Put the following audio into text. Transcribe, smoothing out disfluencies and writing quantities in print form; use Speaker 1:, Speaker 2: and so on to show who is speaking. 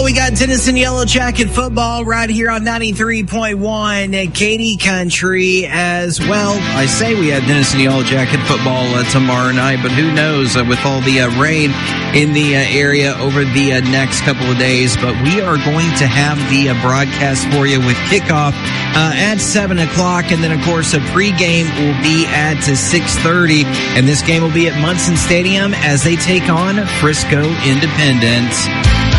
Speaker 1: we got Denison Yellow Jacket football right here on 93.1 Katy Country as well. I say we have Denison Yellow Jacket football tomorrow night, but who knows with all the rain in the area over the next couple of days. But we are going to have the broadcast for you with kickoff at 7 o'clock. And then, of course, a pregame will be at 6:30. And this game will be at Munson Stadium as they take on Frisco Independence.